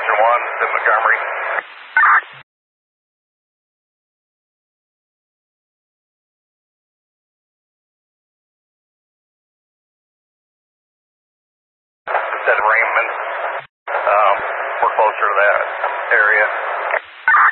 Station 1 to Montgomery. Said Raymond. We're closer to that area.